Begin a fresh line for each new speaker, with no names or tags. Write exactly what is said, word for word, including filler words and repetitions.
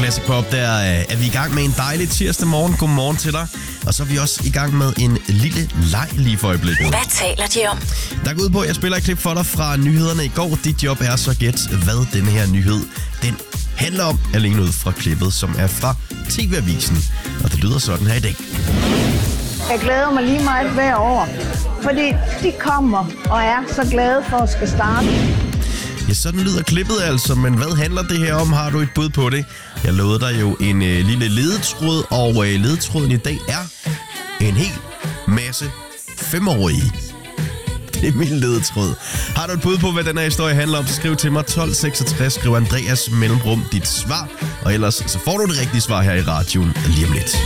Classic Pop, der er vi i gang med en dejlig tirsdag morgen. Godmorgen til dig. Og så er vi også i gang med en lille leg lige for øjeblikket.
Hvad taler de om?
Der går ud på, at jeg spiller et klip for dig fra nyhederne i går. Dit job er så gæt, hvad denne her nyhed den handler om, alene ud fra klippet, som er fra T V-avisen. Og det lyder sådan her i dag.
Jeg glæder mig lige meget hver år, fordi de kommer og er så glade for at skal starte.
Ja, sådan lyder klippet altså, men hvad handler det her om? Har du et bud på det? Jeg lovede dig jo en øh, lille ledetråd, og øh, ledetråden i dag er en hel masse femårige. Det er min ledetråd. Har du et bud på, hvad den her historie handler om, så skriv til mig tolv seksogtres, skriv Andreas mellemrum dit svar, og ellers så får du det rigtige svar her i radioen lige om lidt.